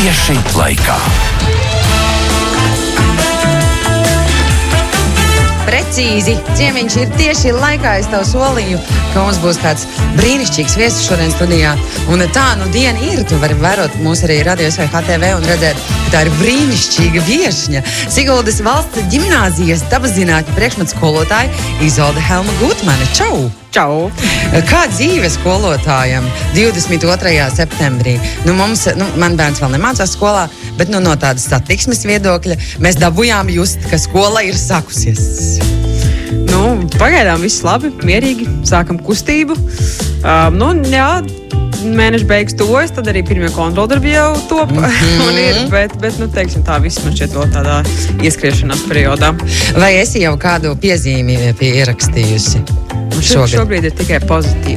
tieši laikā. Precīzi, ciemiņš ir tieši laikā. Es tev solīju, ka mums būs kāds brīnišķīgs viesis šodien studijā. Un tā diena ir. Tu vari vērot mūs arī Radio SVHTV un redzēt, ka tā ir brīnišķīga viešņa. Siguldas valsts ģimnāzijas dabaszinātņu priekšmetu skolotāja Izolde Helma Gutmane. Čau! Čau! Kā dzīve skolotājam 22. septembrī? Man bērns vēl nemācās skolā, bet no tādas satiksmes viedokļa mēs dabujām just, ka skola ir sakusies. Pagaidām viss labi, mierīgi, sākam kustību. Jā, mēneša beigas tuvojas, tad arī pirmie kontroldarbi jau top un ir, bet teiksim tā, viss man šķiet vēl tādā ieskriešanās periodā. Vai esi jau kādu piezīmi ierakstījusi? Šobrīd ir tikai pozitīvi.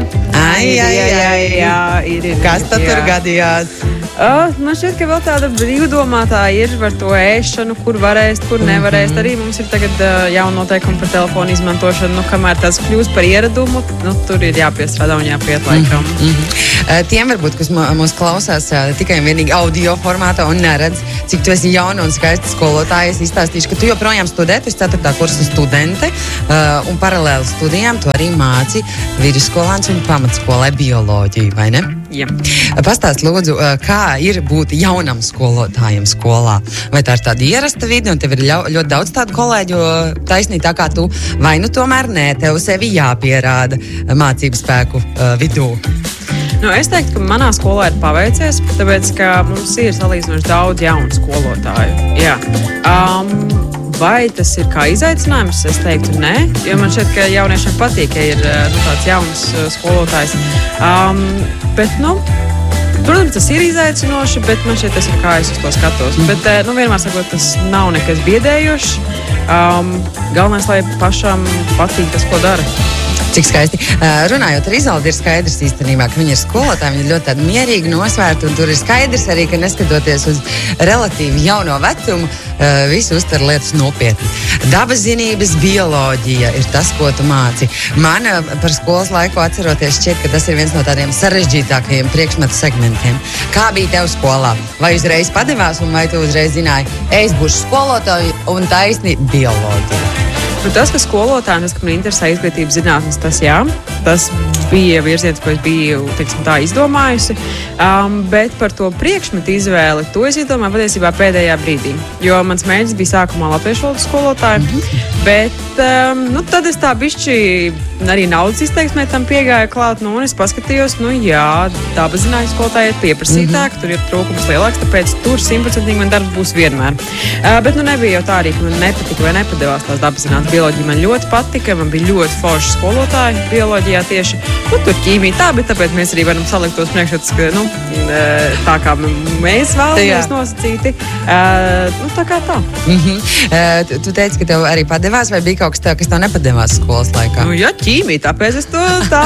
Ir. Kas tad tur gadījās? Man šķiet, ka vēl tāda brīvdomātā ir par to ēšanu, kur varēs, kur nevarēs. Arī mums ir tagad jauna noteikuma par telefonu izmantošanu. Kamēr tas kļūst par ieradumu, tur ir jāpiestrādā un jāpiet laikam. Tiem varbūt, kas mūs klausās tikai un vienīgi audio formātā un neredz, cik tu esi jauna un skaista skolotāja, es izstāstīšu, ka tu joprojām studē, tu esi 4. kursa studente un paralēli studijām tu arī māci vidusskolāns un pamatskolai bioloģiju, vai ne? Jā. Pastāst lūdzu, kā ir būt jaunam skolotājam skolā? Vai tā ir tāda ierasta vide un tev ir ļoti daudz tādu kolēģu taisnī tā kā tu, vai tomēr nē, tev sevi jāpierāda mācību spēku vidū? Es teiktu, ka manā skolā ir paveicies, tāpēc, ka mums ir salīdzinoši daudz jaunu skolotāju. Jā. Vai tas ir kā izaicinājums? Es teiktu, nē, jo man šķiet, ka jauniešiem patīk, ja ir tāds jauns skolotājs. Protams, tas ir izaicinoši, bet man šķiet, tas ir kā es uz to skatos. Bet, vienmēr sakot, tas nav nekas biedējošs. Galvenais, lai pašam patīk tas, ko dara. Cik skaisti. Runājot ar Izoldi, ir skaidrs īstenībā, ka viņa ir skolotāja, viņa ir ļoti tāda mierīga, nosvērta, un tur ir skaidrs arī, ka neskatoties uz relatīvi jauno vecumu, visi uztver lietas nopietni. Dabaszinības bioloģija ir tas, ko tu māci. Man par skolas laiku atceroties šķiet, ka tas ir viens no tādiem sarežģītākajiem priekšmetu segmentiem. Kā bija tev skolā? Vai uzreiz padevās, un vai tu uzreiz zināji, es būšu skolotāju un taisni bioloģiju? Tas, ka skolotājiem, tas, ka man interesē izglītības zinātnes, tas bija virziens, ko es biju, izdomājusi. Bet par to priekšmetu izvēli, to es izdomāju patiesībā pēdējā brīdī. Jo mans mērķis bija sākumā latviešu valodas skolotāja, bet tad es tā bišķi arī naudas izteiksmē tam piegāju klāt, un es paskatījos, dabaszinātņu skolotāji ir pieprasītāk, tur ir trūkums lielāks, tāpēc tur 100% man darbs būs vienmēr. Bet nebija jau tā arī, ka man nepatika vai nepadevās tās dabaszinātnes. Bioloģija man ļoti patika, man bija ļoti forši skolotāji bioloģijā tieši. Tur ķīmija tā, bet tāpēc mēs arī varam salikt tos priekšmetus, tā kā mēs vēlamies nosacīti. Tā kā tā. Tu teici, ka tev arī padevās, vai bija kaut kas tev nepadevās skolas laikā? Jā, ķīmija, tāpēc es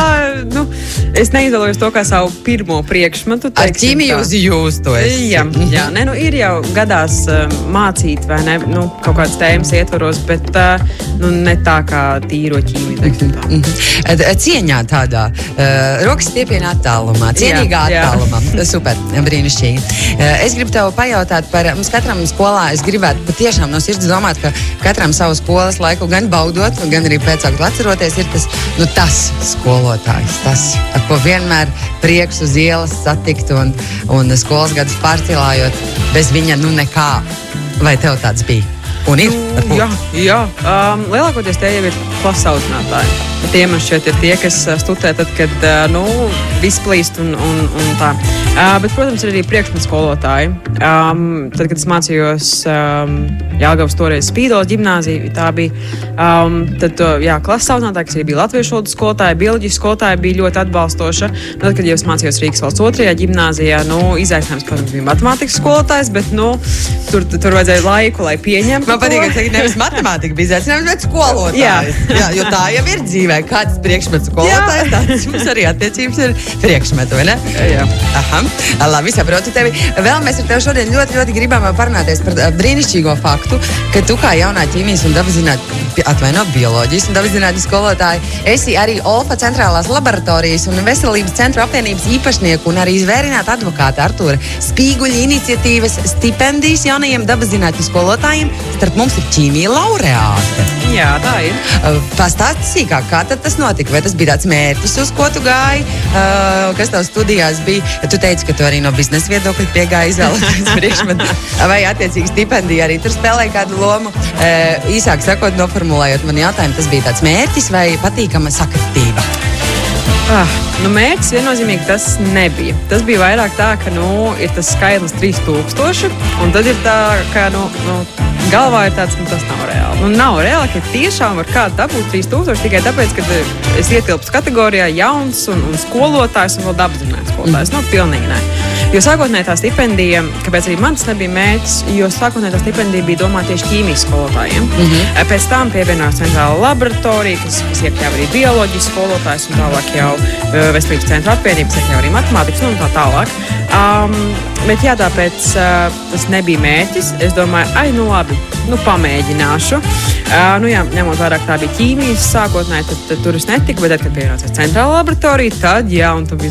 es neizvēlējos to kā savu pirmo priekšmetu. Ar ķīmiju uz jūs to esi? Jā, ir jau gadās mācīt, vai ne, kaut kādas tēmas ietvaros, bet ne tā kā tīro ķīmiju. Cieņā tādā, rokas stiepienā attālumā, cienīgā attālumā. Super, brīnišķīgi. Es gribu tev pajautāt par, mums katram skolā, es gribētu patiešām no sirds domāt, ka katram savu skolas laiku gan baudot, gan arī pēcāk atceroties, ir tas skolotājs, tas, ar ko vienmēr prieks uz ielas satikt un skolas gadus pārcilājot, bez viņa nekā. Vai tev tāds bija? Un ir? Jā. Lielākoties tie jau ir klases audzinātāji. Tie man šķiet ir tie, kas studē tad, kad viss plīst un tā. Bet, protams, ir arī priekšmetu skolotāji. Tad, kad es mācījos Jelgavas toreiz Spīdolas ģimnāzija, tā bija. Tad, klases audzinātāji, kas arī bija latviešu valodas skolotāji, bioloģijas skolotāji, bija ļoti atbalstoša. Tad, kad jau es mācījos Rīgas valsts 2. ģimnāzijā, izaicinājums, protams, bija matemātikas skolotājs, bet, tur vajadzēja laiku, lai pieņemtu. Man patīk, ka nevis matemātika bija izaicinājums, bet skolotājs. Jā, jo tā jau ir dzīvē. Kāds priekšmets skolotājs, tāds mums arī attiecības ir priekšmetu, vai ne? Jā. Aha, labi, saprotu tevi. Vēl mēs ar tevi šodien ļoti, ļoti gribam parunāties par brīnišķīgo faktu, ka tu kā jaunā ķīmijas un dabaszinātņu bioloģijas un dabaszinātņu skolotāja. Esi arī OLFA centrālās laboratorijas un veselības centru apvienības īpašnieku un arī zvērināta advokāta Artūra Spīguļa iniciatīvas stipendijas jaunajiem dabaszinātņu skolotājiem. Starp mums ir ķīmija laureāte. Jā, tā ir. Pastāsti sīkāk, kā tad tas notika? Vai tas bija tāds mērķis, uz ko tu gāji? Kas tev studijās bija? Tu teici, ka tu arī no biznesa viedokļa piegāji izvēlēties priekšmetu. Vai attiecīgi stipendija arī tur spēlēja kādu lomu? Īsāk sakot, noformulējot man jautājumu, tas bija tāds mērķis vai patīkama sakritība? Mērķis viennozīmīgi tas nebija. Tas bija vairāk tā, ka ir tas skaitlis 3000, un tad ir tā, ka galvā ir tāds, tas nav reāli. Nav reāli, ka tiešām var kādu dabūt 3000 tikai tāpēc, ka es ietilpstu kategorijā jauns un skolotājs un vēl dabaszinātņu skolotājs. Pilnīgi nē. Jo sākotnēji tā stipendija, kāpēc arī man tas nebija mērķis, jo sākotnēji tā stipendija bija domāta tieši ķīmijas skolotājiem. Pēc tam pievienojās centrāla laboratorija, kas iekļāva arī bioloģijas skolotājs un tālāk jau veselības centra apvienības, iekļāva arī matemātikas un tā tālāk. Bet jā, tāpēc tas nebija mērķis. Es domāju, labi, pamēģināšu. Ņemot vērā, ka tā bija ķīmijas sākotnēji, tad tur es netiku, bet tad, kad pievienojās centrāla laboratorija, tad jā, un tad es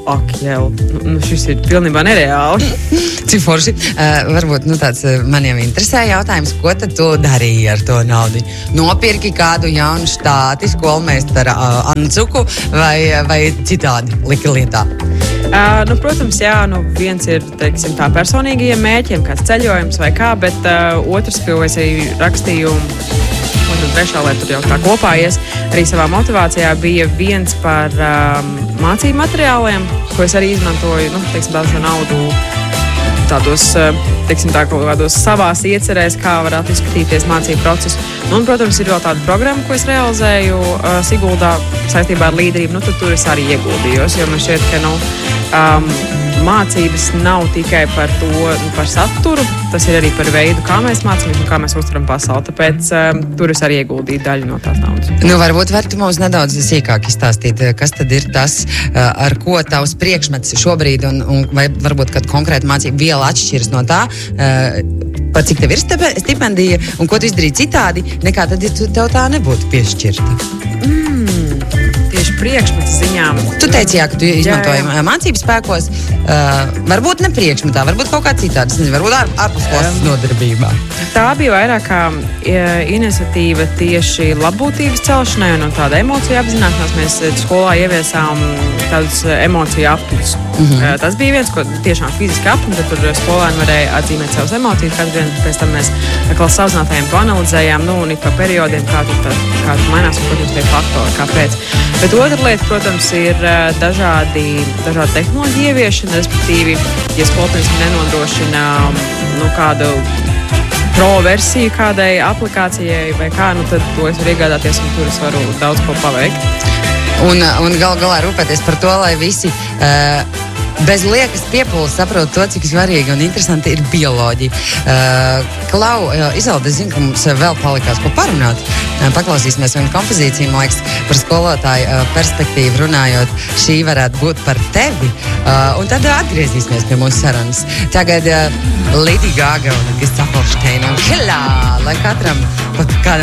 domāju, šis ir pilnībā nereāli. Cik forši. Varbūt tāds man jau interesē jautājums, ko tad tu darīji ar to naudu? Nopirki kādu jaunu štāti, skolmeistaru Ancuku vai citādi lika lietā? Protams, jā, viens ir, teiksim, tā personīgajiem mērķiem, kāds ceļojums vai kā, bet otrs, ko es arī rakstīju, un trešā, lai tur jau tā kopā ies, arī savā motivācijā bija viens par mācību materiāliem, ko es arī izmantoju, teiksim, tā naudu tādos, teiksim, kādos savās iecerēs, kā varētu izskatīties mācību procesu. Un, protams, ir vēl tāda programma, ko es realizēju Siguldā saistībā ar līderību. Tad tur es arī ieguldījos, jo man šķiet, ka mācības nav tikai par to, par saturu, tas ir arī par veidu, kā mēs mācāmies un kā mēs uztveram pasauli. Tāpēc tur es arī ieguldīju daļu no tās naudas. Varbūt tu mums nedaudz sīkāk izstāstīt, kas tad ir tas, ar ko tavs priekšmets šobrīd, un vai varbūt, kad konkrēta mācība viela atšķiras no tā, par cik tev ir stipendija, un ko tu izdarīji citādi, nekā tad, ja tev tā nebūtu piešķirta? Tieši priekšmeta ziņām. Tu teici, jā, ka tu izmantoji mācības spēkos, varbūt ne priekšmetā, varbūt kaut kā citādi, varbūt ārpus klases nodarbībā. Tā bija vairāk kā iniciatīva tieši labbūtības celšanai un tāda emociju apzināšanās. Mēs skolā ieviesām tādus emociju apļus. Tas bija viens, ko tiešām fiziski apli, tad tur skolēni varēja atzīmēt savas emocijas. Katru dienu pēc tam mēs klases audzinātājiem to analizējām, un ik pa periodiem, kā tu mainās un, protams, tie faktori, kāpēc. Bet otra lieta, protams, ir dažādi tehnoloģiju ieviešana, respektīvi, ja skolotājs nenodrošina kādu pro versiju kādai aplikācijai vai kā, tad to es varu iegādāties un tur es varu daudz ko paveikt. Un galā rūpēties par to, lai visi bez liekas piepūles saprot to, cik svarīgi un interesanti ir bioloģija. Klau, Izolde, es zinu, ka mums vēl palikās ko parunāt. Paklausīsimies vienu kompozīciju, man liekas, par skolotāju perspektīvu runājot. Šī varētu būt par tevi. Un tad atgriezīsimies pie mūsu sarunas. Tagad Lady Gaga un Gustavo Steina un Hila, lai katram pat kādam